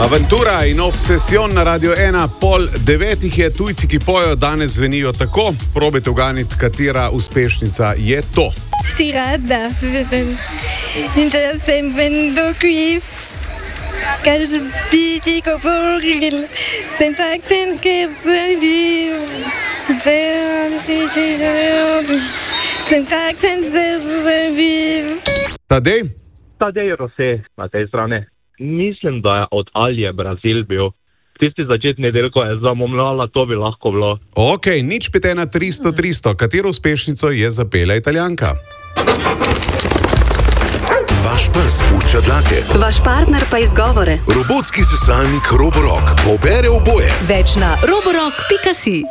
Aventura in obsession na Radio 1, 8:30 je. Tujci, ki pojo, danes zvenijo tako. Probajte uganiti, katera uspešnica je to. Si rada, in če sem vendo quiz, kaj že biti govoril, sem takšen, ker sem bil, sem takšen, sem bil. Tadej Rose na tej strani. Mislim, da je od Alje Brazil bil. Tisti začetni del, ko je zamomljala, to bi lahko bilo. Ok, 051 300 300. Katero uspešnico je zapela Italijanka? Vaš pes pušča dlake. Vaš partner pa izgovore. Robotski sesalnik Roborock pobere oboje. Več na roborock.si.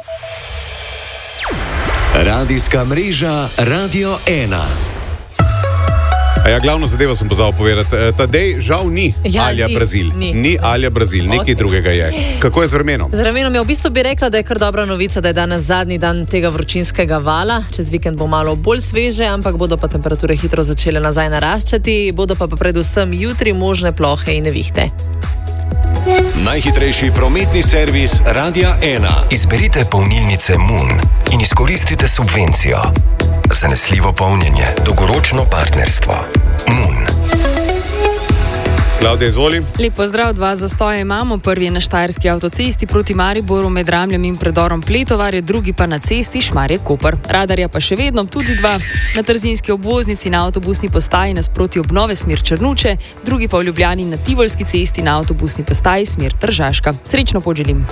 Radijska mreža Radio 1. Ja, glavno zadevo sem pozval povedati. Tadej, žal ni Alja Brazil. Ni Alja Brazil, nekaj drugega je. Kako je z vremenom? Z vremenom je v bistvu bi rekla, da je kar dobra novica, da je danes zadnji dan tega vročinskega vala. Čez vikend bo malo bolj sveže, ampak bodo pa temperature hitro začele nazaj naraščati, bodo pa predvsem jutri možne plohe in nevihte. Najhitrejši prometni servis Radia 1. Izberite polnilnice Moon in izkoristite subvencijo. Zanesljivo polnjenje, dolgoročno partnerstvo. Moon. Klavdija, izvoli. Lep pozdrav, 2 zastoje imamo. Prvi je na Štajerski avtocesti proti Mariboru med Ramljem in predorom Pletovarje, drugi pa na cesti Šmarje-Koper. Radarja pa še vedno, tudi 2. Na Trzinski obvoznici na avtobusni postaji nasproti Obnove smer Črnuče, drugi pa v Ljubljani na Tivolski cesti na avtobusni postaji smer Tržaška. Srečno pot želim.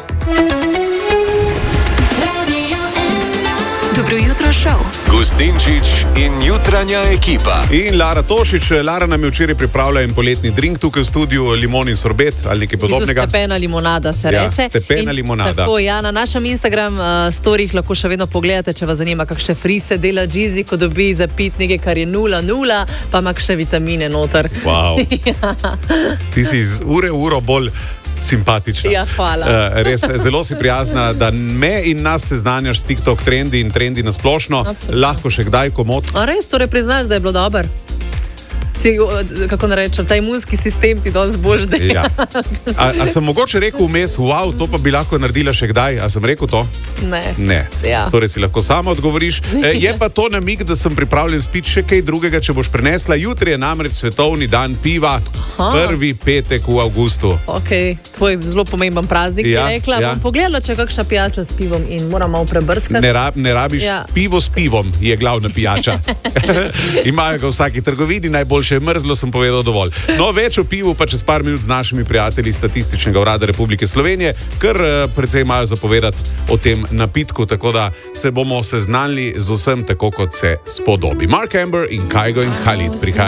Dobro jutro, šov. Gustinčič in jutranja ekipa. In Lara Tošič. Lara nam je včeraj pripravila en poletni drink tukaj v studiu, limon in sorbet ali nekaj podobnega. Stepena limonada se reče. Stepena limonada. Tako, ja, na našem Instagram storih lahko še vedno pogledate, če vas zanima, kakšne frise dela Džizi, ko dobi za pit nekaj, kar je 0,0, pa ima kakšne vitamine noter. Wow. Ja. Ti si iz uro bolj simpatična. Ja, hvala. Res, zelo si prijazna, da me in nas seznanjaš s TikTok trendi in trendi na splošno. Lahko še kdaj komot. A res, torej priznaš, da je bilo dober? Kako ne rečem, ta imunski sistem ti dosti bolj zdaj. Ja. A sem mogoče rekel vmes, wow, to pa bi lahko naredila še kdaj? A sem rekel to? Ne. Ja. Torej si lahko sama odgovoriš. Je pa to namig, da sem pripravljen spiti še kaj drugega, če boš prinesla. Jutri je namreč svetovni dan piva. Prvi petek v avgustu. Ok, tvoj zelo pomemben praznik, bi rekla. Bom pogledala, če je kakšna pijača s pivom in moram malo prebrskati. Ne rabiš. Pivo s pivom je glavna pijača. Imajo ga v vsaki trgovini, najboljše je mrzlo, sem povedal dovolj. No, več o pivu pa čez par minut z našimi prijatelji Statističnega urada Republike Slovenije, ker precej imajo zapovedati o tem napitku, tako da se bomo seznanili z vsem tako, kot se spodobi. Mark Amber in Kygo in Khalid prihajajo.